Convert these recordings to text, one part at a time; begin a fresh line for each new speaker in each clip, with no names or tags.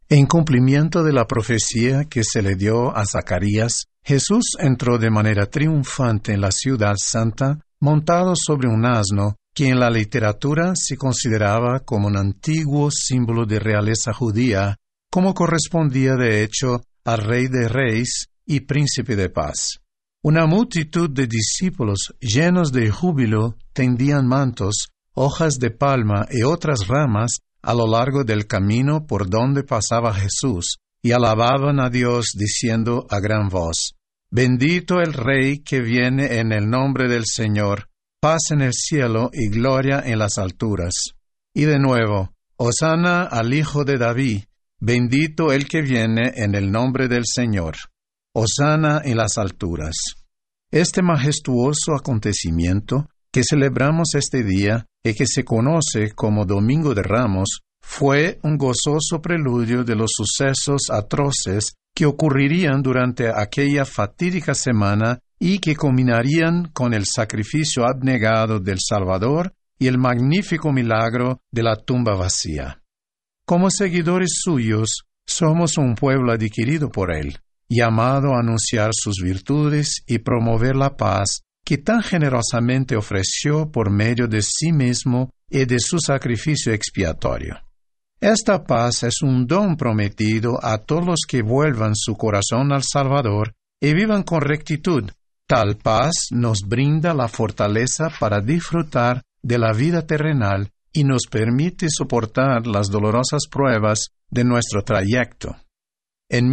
En cumplimiento de la profecía que se le dio a Zacarías, Jesús entró de manera triunfante en la ciudad santa, montado sobre un asno, que en la literatura se consideraba como un antiguo símbolo de realeza judía, como correspondía de hecho al Rey de Reyes y Príncipe de Paz. Una multitud de discípulos llenos de júbilo tendían mantos, hojas de palma y otras ramas a lo largo del camino por donde pasaba Jesús, y alababan a Dios diciendo a gran voz: Bendito el Rey que viene en el nombre del Señor, paz en el cielo y gloria en las alturas. Y de nuevo, Hosana al Hijo de David, bendito el que viene en el nombre del Señor. Hosana en las alturas. Este majestuoso acontecimiento que celebramos este día y que se conoce como Domingo de Ramos, fue un gozoso preludio de los sucesos atroces que ocurrirían durante aquella fatídica semana y que culminarían con el sacrificio abnegado del Salvador y el magnífico milagro de la tumba vacía. Como seguidores suyos, somos un pueblo adquirido por Él, llamado a anunciar sus virtudes y promover la paz que tan generosamente ofreció por medio de sí mismo y de su sacrificio expiatorio. Esta paz es un don prometido a todos los que vuelvan su corazón al Salvador y vivan con rectitud. Tal paz nos brinda la fortaleza para disfrutar de la vida terrenal y nos permite soportar las dolorosas pruebas de nuestro trayecto. En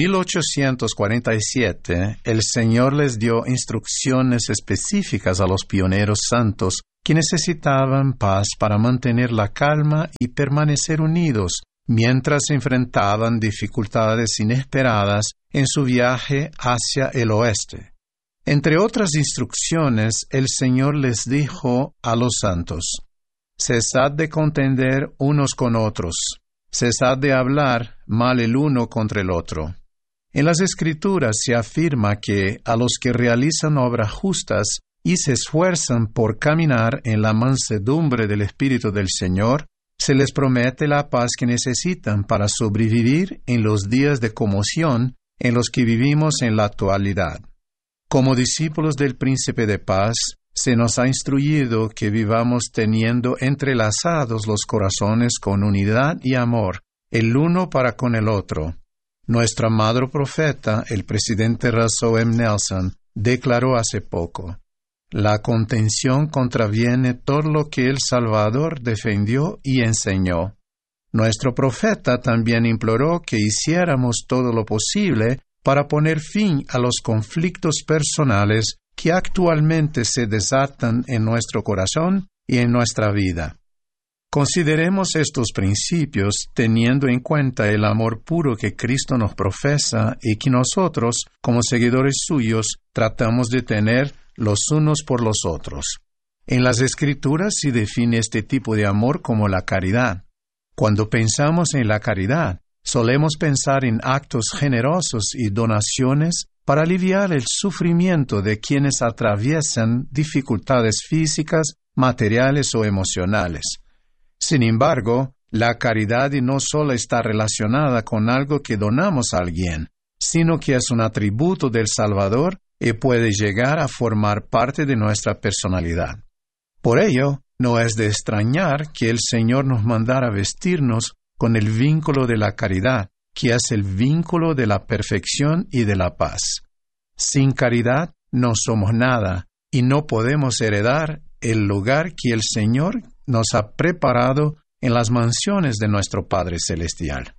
1847, el Señor les dio instrucciones específicas a los pioneros santos que necesitaban paz para mantener la calma y permanecer unidos mientras enfrentaban dificultades inesperadas en su viaje hacia el oeste. Entre otras instrucciones, el Señor les dijo a los santos: Cesad de contender unos con otros. Cesad de hablar mal el uno contra el otro. En las Escrituras se afirma que a los que realizan obras justas y se esfuerzan por caminar en la mansedumbre del Espíritu del Señor, se les promete la paz que necesitan para sobrevivir en los días de conmoción en los que vivimos en la actualidad. Como discípulos del Príncipe de Paz, se nos ha instruido que vivamos teniendo entrelazados los corazones con unidad y amor, el uno para con el otro. Nuestro amado profeta, el presidente Russell M. Nelson, declaró hace poco: la contención contraviene todo lo que el Salvador defendió y enseñó. Nuestro profeta también imploró que hiciéramos todo lo posible para poner fin a los conflictos personales que actualmente se desatan en nuestro corazón y en nuestra vida. Consideremos estos principios teniendo en cuenta el amor puro que Cristo nos profesa y que nosotros, como seguidores suyos, tratamos de tener los unos por los otros. En las Escrituras se define este tipo de amor como la caridad. Cuando pensamos en la caridad, solemos pensar en actos generosos y donaciones para aliviar el sufrimiento de quienes atraviesan dificultades físicas, materiales o emocionales. Sin embargo, la caridad no solo está relacionada con algo que donamos a alguien, sino que es un atributo del Salvador y puede llegar a formar parte de nuestra personalidad. Por ello, no es de extrañar que el Señor nos mandara vestirnos con el vínculo de la caridad, que es el vínculo de la perfección y de la paz. Sin caridad no somos nada y no podemos heredar el lugar que el Señor nos ha preparado en las mansiones de nuestro Padre Celestial.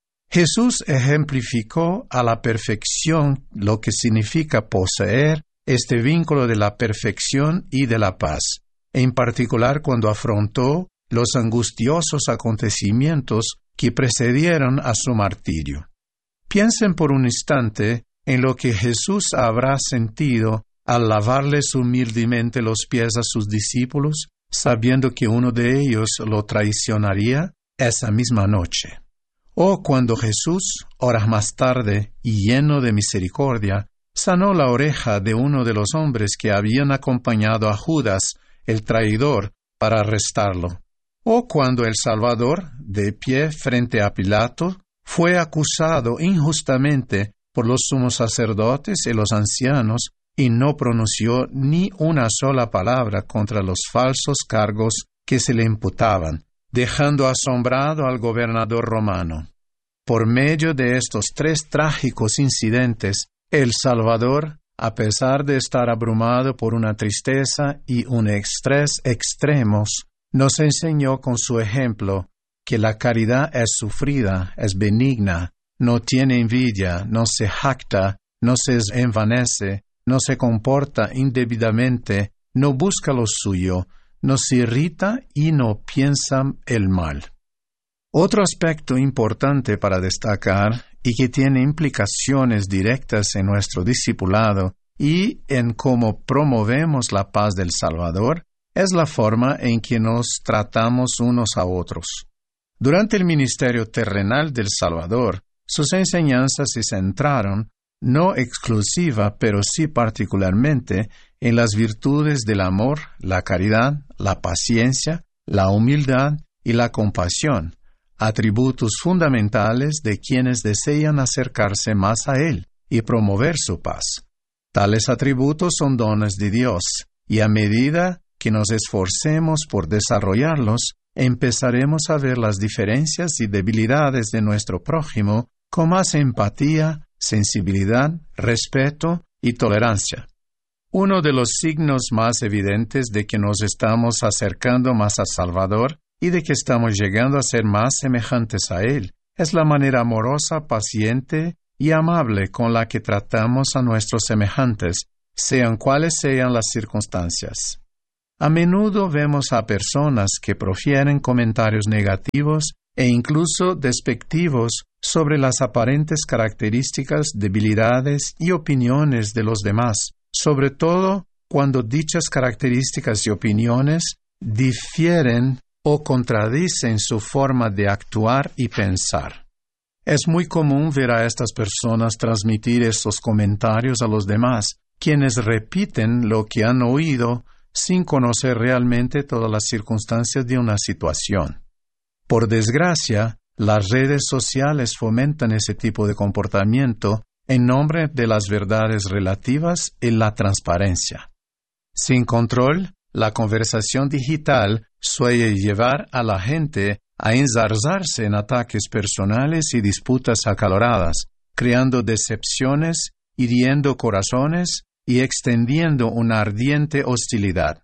Jesús ejemplificó a la perfección lo que significa poseer este vínculo de la perfección y de la paz, en particular cuando afrontó los angustiosos acontecimientos que precedieron a su martirio. Piensen por un instante en lo que Jesús habrá sentido al lavarles humildemente los pies a sus discípulos, sabiendo que uno de ellos lo traicionaría esa misma noche. O cuando Jesús, horas más tarde, y lleno de misericordia, sanó la oreja de uno de los hombres que habían acompañado a Judas, el traidor, para arrestarlo. O cuando el Salvador, de pie frente a Pilato, fue acusado injustamente por los sumos sacerdotes y los ancianos y no pronunció ni una sola palabra contra los falsos cargos que se le imputaban, dejando asombrado al gobernador romano. Por medio de estos 3 trágicos incidentes, el Salvador, a pesar de estar abrumado por una tristeza y un estrés extremos, nos enseñó con su ejemplo que la caridad es sufrida, es benigna, no tiene envidia, no se jacta, no se envanece, no se comporta indebidamente, no busca lo suyo, no se irrita y no piensa el mal. Otro aspecto importante para destacar y que tiene implicaciones directas en nuestro discipulado y en cómo promovemos la paz del Salvador es la forma en que nos tratamos unos a otros. Durante el ministerio terrenal del Salvador, sus enseñanzas se centraron, no exclusiva, pero sí particularmente, en las virtudes del amor, la caridad, la paciencia, la humildad y la compasión, atributos fundamentales de quienes desean acercarse más a Él y promover su paz. Tales atributos son dones de Dios, y a medida que nos esforcemos por desarrollarlos, empezaremos a ver las diferencias y debilidades de nuestro prójimo con más empatía, sensibilidad, respeto y tolerancia. Uno de los signos más evidentes de que nos estamos acercando más a Salvador y de que estamos llegando a ser más semejantes a Él es la manera amorosa, paciente y amable con la que tratamos a nuestros semejantes, sean cuales sean las circunstancias. A menudo vemos a personas que profieren comentarios negativos e incluso despectivos sobre las aparentes características, debilidades y opiniones de los demás, sobre todo cuando dichas características y opiniones difieren o contradicen su forma de actuar y pensar. Es muy común ver a estas personas transmitir estos comentarios a los demás, quienes repiten lo que han oído sin conocer realmente todas las circunstancias de una situación. Por desgracia, las redes sociales fomentan ese tipo de comportamiento en nombre de las verdades relativas y la transparencia. Sin control, la conversación digital suele llevar a la gente a enzarzarse en ataques personales y disputas acaloradas, creando decepciones, hiriendo corazones y extendiendo una ardiente hostilidad.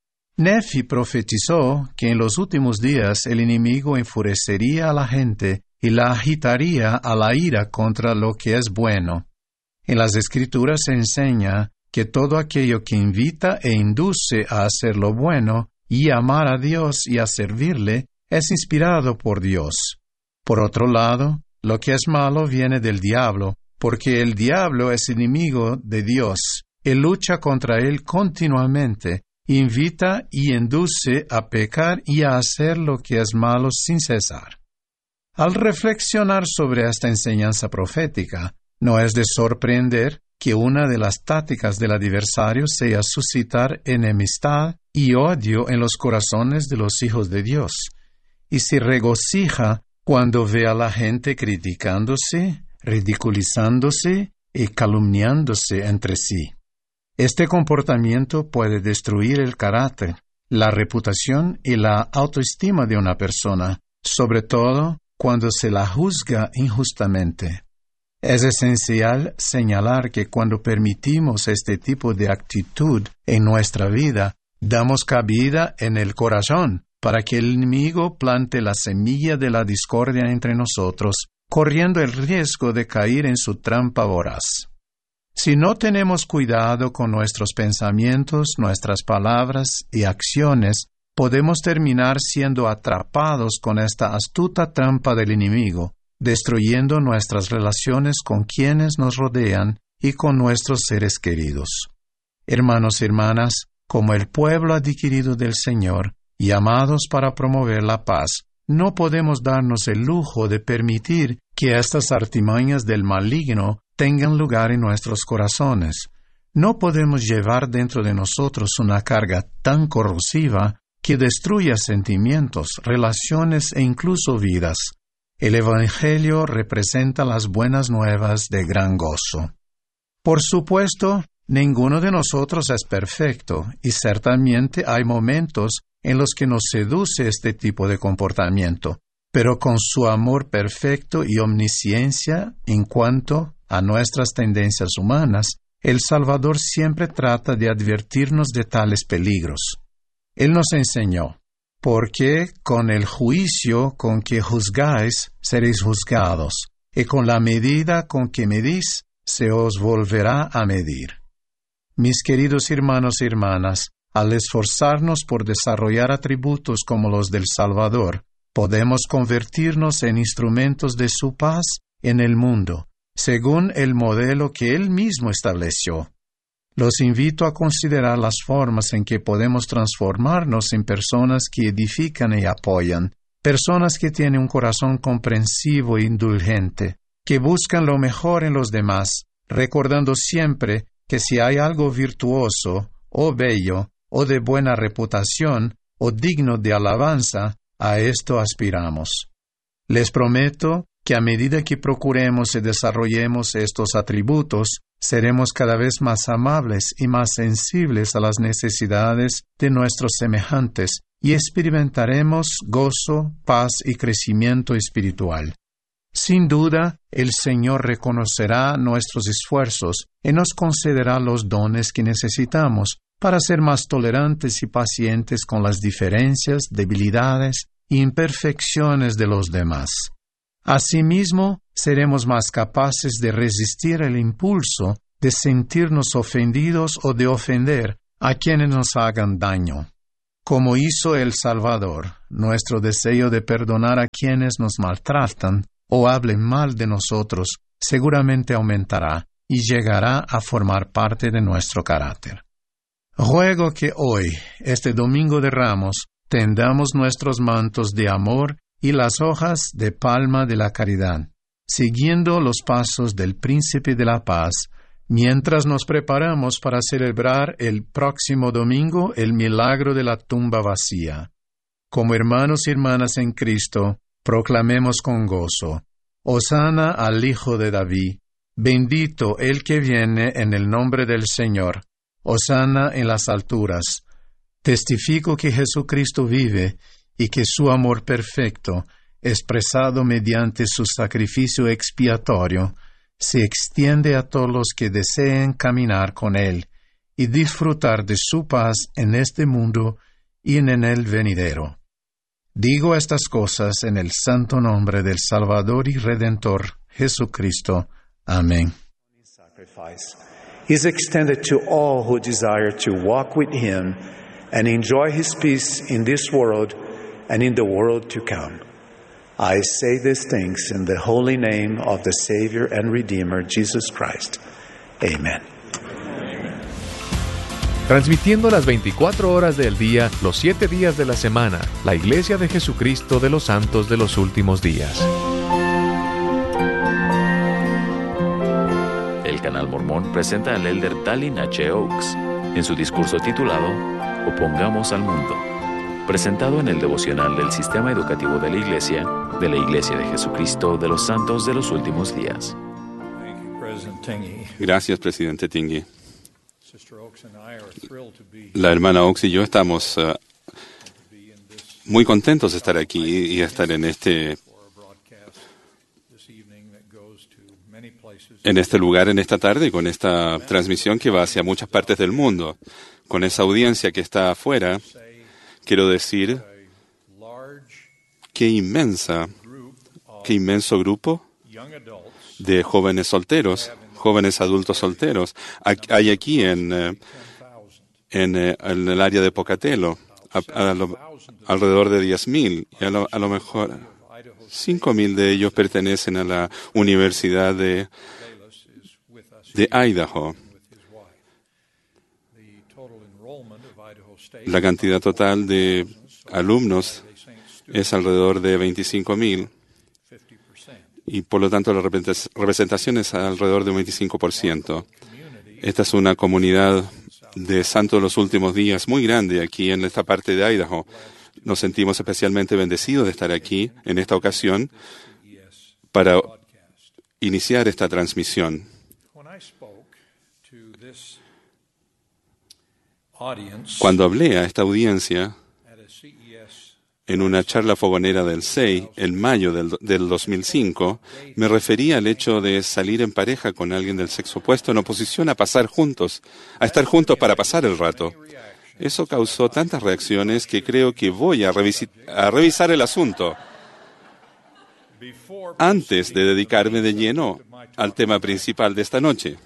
Nefi profetizó que en los últimos días el enemigo enfurecería a la gente y la agitaría a la ira contra lo que es bueno. En las Escrituras se enseña que todo aquello que invita e induce a hacer lo bueno y a amar a Dios y a servirle es inspirado por Dios. Por otro lado, lo que es malo viene del diablo, porque el diablo es enemigo de Dios. Él lucha contra él continuamente, invita y induce a pecar y a hacer lo que es malo sin cesar. Al reflexionar sobre esta enseñanza profética, no es de sorprender que una de las tácticas del adversario sea suscitar enemistad y odio en los corazones de los hijos de Dios, y se regocija cuando ve a la gente criticándose, ridiculizándose y calumniándose entre sí. Este comportamiento puede destruir el carácter, la reputación y la autoestima de una persona, sobre todo cuando se la juzga injustamente. Es esencial señalar que cuando permitimos este tipo de actitud en nuestra vida, damos cabida en el corazón para que el enemigo plante la semilla de la discordia entre nosotros, corriendo el riesgo de caer en su trampa voraz. Si no tenemos cuidado con nuestros pensamientos, nuestras palabras y acciones, podemos terminar siendo atrapados con esta astuta trampa del enemigo, destruyendo nuestras relaciones con quienes nos rodean y con nuestros seres queridos. Hermanos y hermanas, como el pueblo adquirido del Señor, llamados para promover la paz, no podemos darnos el lujo de permitir que estas artimañas del maligno tengan lugar en nuestros corazones. No podemos llevar dentro de nosotros una carga tan corrosiva que destruya sentimientos, relaciones e incluso vidas. El Evangelio representa las buenas nuevas de gran gozo. Por supuesto, ninguno de nosotros es perfecto, y ciertamente hay momentos en los que nos seduce este tipo de comportamiento, pero con su amor perfecto y omnisciencia en cuanto a nuestras tendencias humanas, el Salvador siempre trata de advertirnos de tales peligros. Él nos enseñó: porque con el juicio con que juzgáis seréis juzgados, y con la medida con que medís se os volverá a medir. Mis queridos hermanos y hermanas, al esforzarnos por desarrollar atributos como los del Salvador, podemos convertirnos en instrumentos de su paz en el mundo, según el modelo que Él mismo estableció. Los invito a considerar las formas en que podemos transformarnos en personas que edifican y apoyan, personas que tienen un corazón comprensivo e indulgente, que buscan lo mejor en los demás, recordando siempre que si hay algo virtuoso, o bello, o de buena reputación, o digno de alabanza, a esto aspiramos. Les prometo que a medida que procuremos y desarrollemos estos atributos, seremos cada vez más amables y más sensibles a las necesidades de nuestros semejantes y experimentaremos gozo, paz y crecimiento espiritual. Sin duda, el Señor reconocerá nuestros esfuerzos y nos concederá los dones que necesitamos para ser más tolerantes y pacientes con las diferencias, debilidades e imperfecciones de los demás. Asimismo, seremos más capaces de resistir el impulso de sentirnos ofendidos o de ofender a quienes nos hagan daño. Como hizo el Salvador, nuestro deseo de perdonar a quienes nos maltratan o hablen mal de nosotros seguramente aumentará y llegará a formar parte de nuestro carácter. Ruego que hoy, este Domingo de Ramos, tendamos nuestros mantos de amor y las hojas de palma de la caridad, siguiendo los pasos del Príncipe de la Paz, mientras nos preparamos para celebrar el próximo domingo el milagro de la tumba vacía. Como hermanos y hermanas en Cristo, proclamemos con gozo: Hosana al Hijo de David, bendito el que viene en el nombre del Señor, Hosana en las alturas. Testifico que Jesucristo vive y que su amor perfecto, expresado mediante su sacrificio expiatorio, se extiende a todos los que deseen caminar con Él y disfrutar de su paz en este mundo y en el venidero. Digo estas cosas en el santo nombre del Salvador y Redentor Jesucristo. Amén.
Sacrifice is extended to all who desire to walk with Him and enjoy His peace in this world and in the world to come. I say these things in the holy name of the Savior and Redeemer, Jesus Christ. Amen.
Transmitiendo las 24 horas del día, los 7 días de la semana, la Iglesia de Jesucristo de los Santos de los Últimos Días.
El Canal Mormón presenta al elder Dallin H. Oaks en su discurso titulado Opongamos al Mundo, presentado en el devocional del Sistema Educativo de la Iglesia de Jesucristo de los Santos de los Últimos Días.
Gracias, Presidente Tingey. La hermana Oaks y yo estamos muy contentos de estar aquí y estar en este lugar en esta tarde, con esta transmisión que va hacia muchas partes del mundo. Con esa audiencia que está afuera, quiero decir qué inmenso grupo de jóvenes solteros, jóvenes adultos solteros hay aquí en el área de Pocatello, alrededor de 10,000, y a lo mejor 5,000 de ellos pertenecen a la Universidad de Idaho. La cantidad total de alumnos es alrededor de 25,000 y por lo tanto la representación es alrededor de un 25%. Esta es una comunidad de santos de los últimos días muy grande aquí en esta parte de Idaho. Nos sentimos especialmente bendecidos de estar aquí en esta ocasión para iniciar esta transmisión. Cuando hablé a esta audiencia en una charla fogonera del CEI en mayo del 2005, me refería al hecho de salir en pareja con alguien del sexo opuesto en oposición a pasar juntos, a estar juntos para pasar el rato. Eso causó tantas reacciones que creo que voy a revisar el asunto antes de dedicarme de lleno al tema principal de esta noche.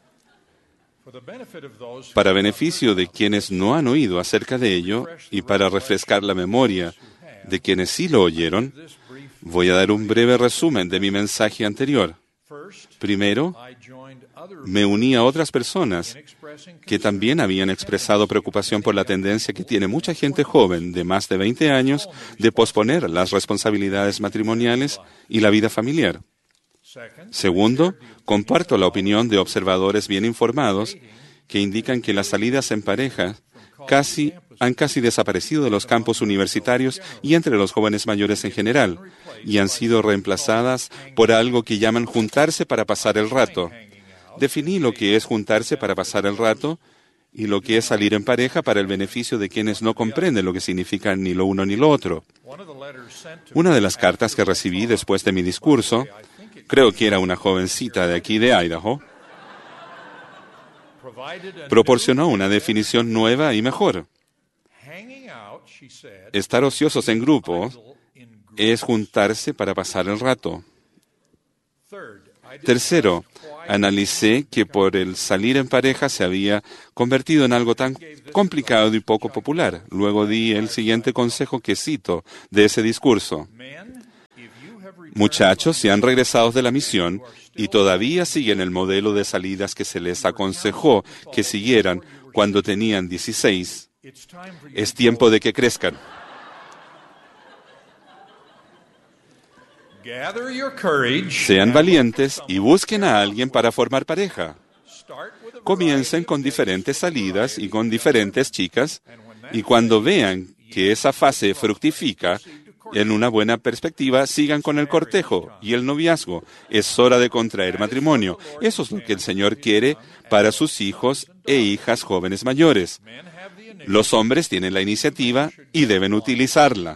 Para beneficio de quienes no han oído acerca de ello y para refrescar la memoria de quienes sí lo oyeron, voy a dar un breve resumen de mi mensaje anterior. Primero, me uní a otras personas que también habían expresado preocupación por la tendencia que tiene mucha gente joven de más de 20 años de posponer las responsabilidades matrimoniales y la vida familiar. Segundo, comparto la opinión de observadores bien informados que indican que las salidas en pareja han casi desaparecido de los campus universitarios y entre los jóvenes mayores en general, y han sido reemplazadas por algo que llaman juntarse para pasar el rato. Definí lo que es juntarse para pasar el rato y lo que es salir en pareja para el beneficio de quienes no comprenden lo que significa ni lo uno ni lo otro. Una de las cartas que recibí después de mi discurso, creo que era una jovencita de aquí de Idaho, proporcionó una definición nueva y mejor. Estar ociosos en grupo es juntarse para pasar el rato. Tercero, analicé que por el salir en pareja se había convertido en algo tan complicado y poco popular. Luego di el siguiente consejo que cito de ese discurso. Muchachos, si han regresado de la misión y todavía siguen el modelo de salidas que se les aconsejó que siguieran cuando tenían 16, es tiempo de que crezcan. Sean valientes y busquen a alguien para formar pareja. Comiencen con diferentes salidas y con diferentes chicas, y cuando vean que esa fase fructifica en una buena perspectiva, sigan con el cortejo y el noviazgo. Es hora de contraer matrimonio. Eso es lo que el Señor quiere para sus hijos e hijas jóvenes mayores. Los hombres tienen la iniciativa y deben utilizarla.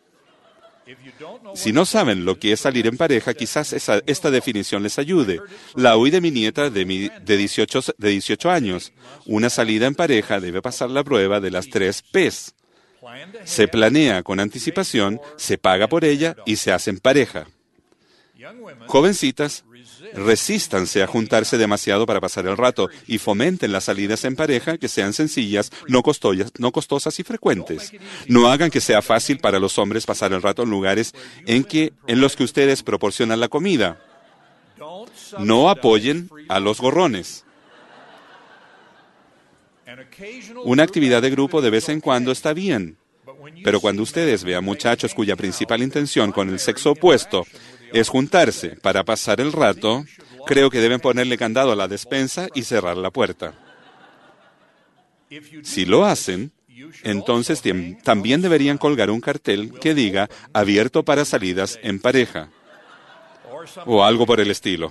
Si no saben lo que es salir en pareja, quizás esta definición les ayude. La oí de mi nieta de 18 años. Una salida en pareja debe pasar la prueba de las 3 Ps. Se planea con anticipación, se paga por ella y se hacen pareja. Jovencitas, resístanse a juntarse demasiado para pasar el rato y fomenten las salidas en pareja que sean sencillas, no costosas y frecuentes. No hagan que sea fácil para los hombres pasar el rato en lugares en los que ustedes proporcionan la comida. No apoyen a los gorrones. Una actividad de grupo de vez en cuando está bien, pero cuando ustedes vean muchachos cuya principal intención con el sexo opuesto es juntarse para pasar el rato, creo que deben ponerle candado a la despensa y cerrar la puerta. Si lo hacen, entonces también deberían colgar un cartel que diga abierto para salidas en pareja o algo por el estilo.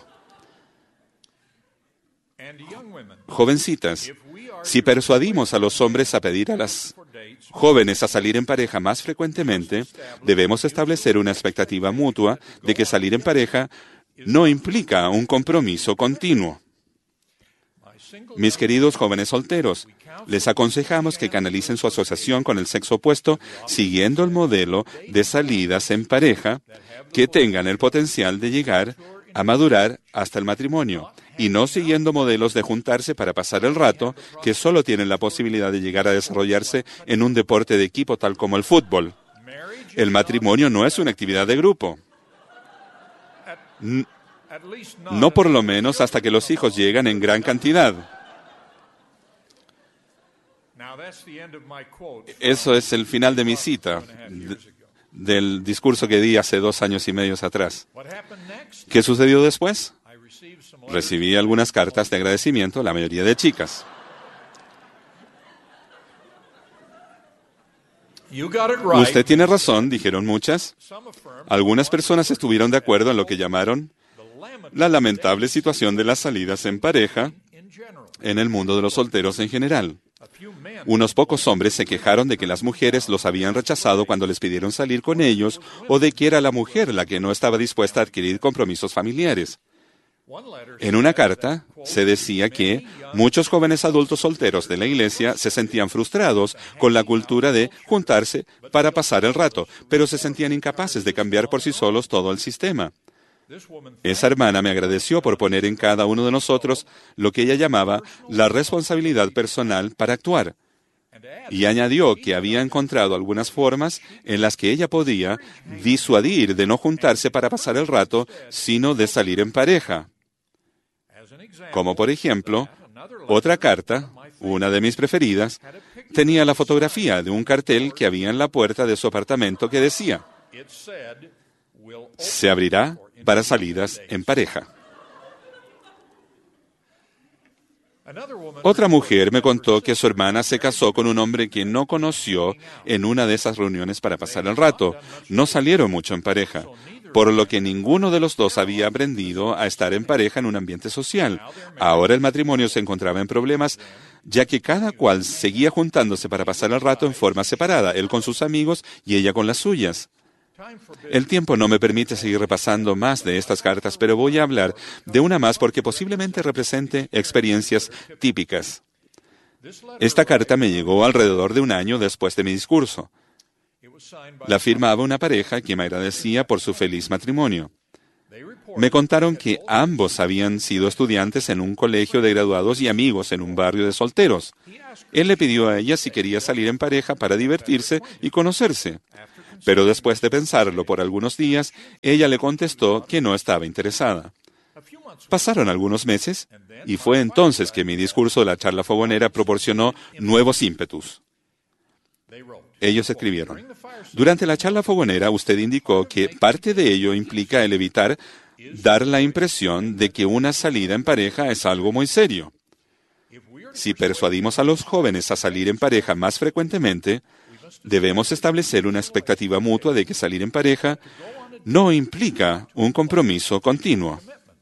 Jovencitas, si persuadimos a los hombres a pedir a las jóvenes a salir en pareja más frecuentemente, debemos establecer una expectativa mutua de que salir en pareja no implica un compromiso continuo. Mis queridos jóvenes solteros, les aconsejamos que canalicen su asociación con el sexo opuesto siguiendo el modelo de salidas en pareja que tengan el potencial de llegar a madurar hasta el matrimonio, y no siguiendo modelos de juntarse para pasar el rato que solo tienen la posibilidad de llegar a desarrollarse en un deporte de equipo tal como el fútbol. El matrimonio no es una actividad de grupo. No por lo menos hasta que los hijos llegan en gran cantidad. Eso es el final de mi cita del discurso que di hace 2 años y medio atrás. ¿Qué sucedió después? Recibí algunas cartas de agradecimiento, la mayoría de chicas. Usted tiene razón, dijeron muchas. Algunas personas estuvieron de acuerdo en lo que llamaron la lamentable situación de las salidas en pareja en el mundo de los solteros en general. Unos pocos hombres se quejaron de que las mujeres los habían rechazado cuando les pidieron salir con ellos o de que era la mujer la que no estaba dispuesta a adquirir compromisos familiares. En una carta se decía que muchos jóvenes adultos solteros de la iglesia se sentían frustrados con la cultura de juntarse para pasar el rato, pero se sentían incapaces de cambiar por sí solos todo el sistema. Esa hermana me agradeció por poner en cada uno de nosotros lo que ella llamaba la responsabilidad personal para actuar. Y añadió que había encontrado algunas formas en las que ella podía disuadir de no juntarse para pasar el rato, sino de salir en pareja. Como por ejemplo, otra carta, una de mis preferidas, tenía la fotografía de un cartel que había en la puerta de su apartamento que decía: se abrirá para salidas en pareja. Otra mujer me contó que su hermana se casó con un hombre que no conoció en una de esas reuniones para pasar el rato. No salieron mucho en pareja, por lo que ninguno de los dos había aprendido a estar en pareja en un ambiente social. Ahora el matrimonio se encontraba en problemas, ya que cada cual seguía juntándose para pasar el rato en forma separada, él con sus amigos y ella con las suyas. El tiempo no me permite seguir repasando más de estas cartas, pero voy a hablar de una más porque posiblemente represente experiencias típicas. Esta carta me llegó alrededor de un año después de mi discurso. La firmaba una pareja que me agradecía por su feliz matrimonio. Me contaron que ambos habían sido estudiantes en un colegio de graduados y amigos en un barrio de solteros. Él le pidió a ella si quería salir en pareja para divertirse y conocerse. Pero después de pensarlo por algunos días, ella le contestó que no estaba interesada. Pasaron algunos meses y fue entonces que mi discurso de la charla fogonera proporcionó nuevos ímpetus. Ellos escribieron: durante la charla fogonera usted indicó que parte de ello implica el evitar dar la impresión de que una salida en pareja es algo muy serio. Si persuadimos a los jóvenes a salir en pareja más frecuentemente, debemos establecer una expectativa mutua de que salir en pareja no implica un compromiso continuo.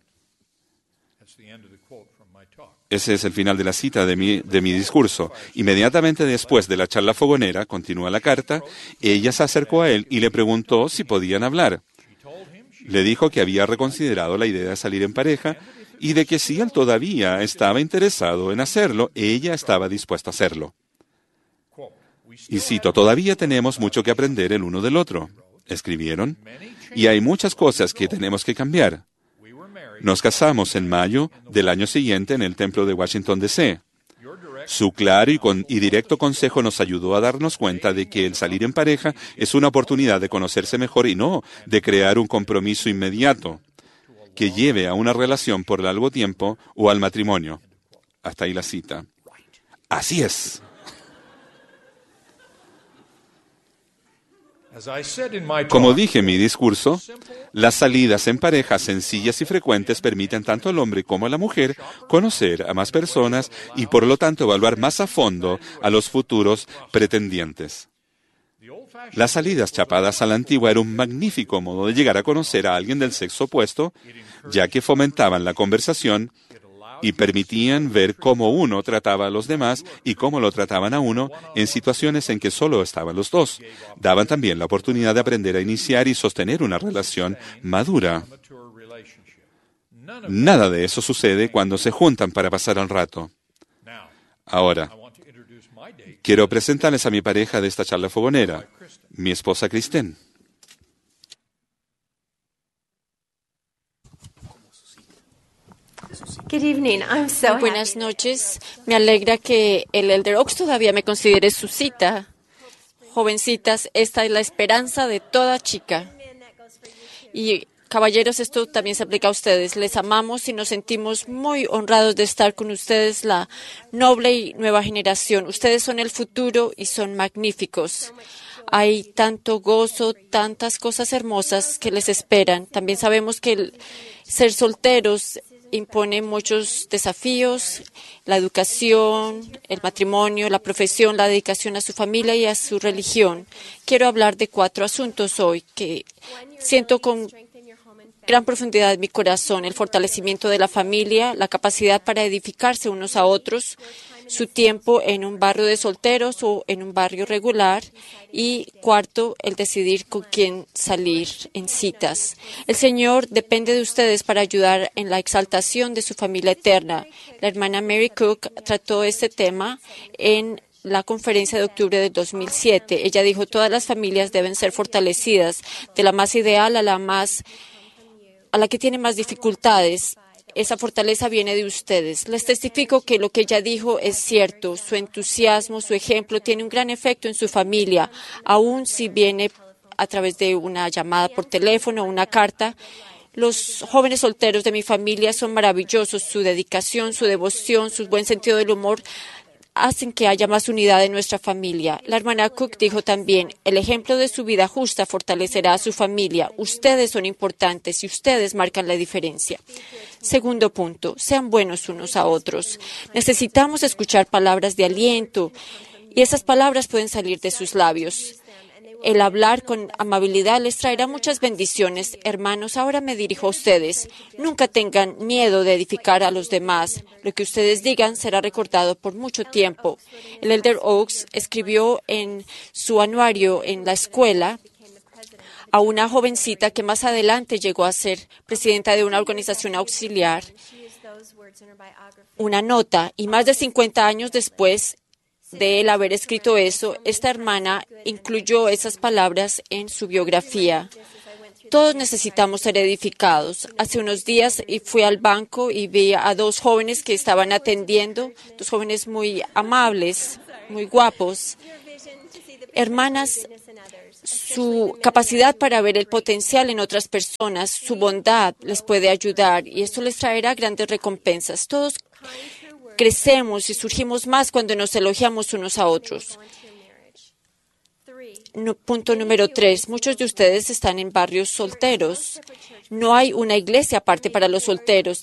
Ese es el final de la cita de mi discurso. Inmediatamente después de la charla fogonera, continúa la carta, ella se acercó a él y le preguntó si podían hablar. Le dijo que había reconsiderado la idea de salir en pareja y de que si él todavía estaba interesado en hacerlo, ella estaba dispuesta a hacerlo. Y cito: todavía tenemos mucho que aprender el uno del otro, escribieron, y hay muchas cosas que tenemos que cambiar. Nos casamos en mayo del año siguiente en el templo de Washington, D.C. Su claro y directo consejo nos ayudó a darnos cuenta de que el salir en pareja es una oportunidad de conocerse mejor y no de crear un compromiso inmediato que lleve a una relación por largo tiempo o al matrimonio. Hasta ahí la cita. Así es. Como dije en mi discurso, las salidas en parejas sencillas y frecuentes permiten tanto al hombre como a la mujer conocer a más personas y por lo tanto evaluar más a fondo a los futuros pretendientes. Las salidas chapadas a la antigua era un magnífico modo de llegar a conocer a alguien del sexo opuesto, ya que fomentaban la conversación y permitían ver cómo uno trataba a los demás y cómo lo trataban a uno en situaciones en que solo estaban los dos. Daban también la oportunidad de aprender a iniciar y sostener una relación madura. Nada de eso sucede cuando se juntan para pasar el rato. Ahora, quiero presentarles a mi pareja de esta charla fogonera, mi esposa Kristen.
Buenas noches. Me alegra que el Elder Oaks todavía me considere su cita. Jovencitas, esta es la esperanza de toda chica. Y caballeros, esto también se aplica a ustedes. Les amamos y nos sentimos muy honrados de estar con ustedes, la noble y nueva generación. Ustedes son el futuro y son magníficos. Hay tanto gozo, tantas cosas hermosas que les esperan. También sabemos que el ser solteros impone muchos desafíos: la educación, el matrimonio, la profesión, la dedicación a su familia y a su religión. Quiero hablar de 4 asuntos hoy que siento con gran profundidad en mi corazón: el fortalecimiento de la familia, la capacidad para edificarse unos a otros, su tiempo en un barrio de solteros o en un barrio regular, y 4, el decidir con quién salir en citas. El Señor depende de ustedes para ayudar en la exaltación de su familia eterna. La hermana Mary Cook trató este tema en la conferencia de octubre del 2007. Ella dijo: todas las familias deben ser fortalecidas, de la más ideal a la que tiene más dificultades. Esa fortaleza viene de ustedes. Les testifico que lo que ella dijo es cierto. Su entusiasmo, su ejemplo tiene un gran efecto en su familia, aun si viene a través de una llamada por teléfono o una carta. Los jóvenes solteros de mi familia son maravillosos. Su dedicación, su devoción, su buen sentido del humor hacen que haya más unidad en nuestra familia. La hermana Cook dijo también: el ejemplo de su vida justa fortalecerá a su familia. Ustedes son importantes y ustedes marcan la diferencia. Segundo punto: sean buenos unos a otros. Necesitamos escuchar palabras de aliento, y esas palabras pueden salir de sus labios. El hablar con amabilidad les traerá muchas bendiciones. Hermanos, ahora me dirijo a ustedes. Nunca tengan miedo de edificar a los demás. Lo que ustedes digan será recordado por mucho tiempo. El Elder Oaks escribió en su anuario en la escuela a una jovencita que más adelante llegó a ser presidenta de una organización auxiliar una nota, y más de 50 años después de él haber escrito eso, esta hermana incluyó esas palabras en su biografía. Todos necesitamos ser edificados. Hace unos días fui al banco y vi a 2 jóvenes que estaban atendiendo, 2 jóvenes muy amables, muy guapos. Hermanas, su capacidad para ver el potencial en otras personas, su bondad les puede ayudar, y esto les traerá grandes recompensas. Todos crecemos y surgimos más cuando nos elogiamos unos a otros. Punto número 3. Muchos de ustedes están en barrios solteros. No hay una iglesia aparte para los solteros.